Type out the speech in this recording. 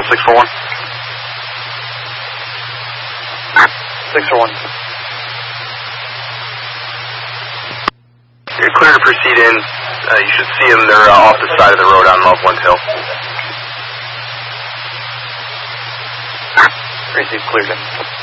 Dale 641. 641. You're clear to proceed in. You should see them. They're off the side of the road on Loveland Hill. Receive cleared in.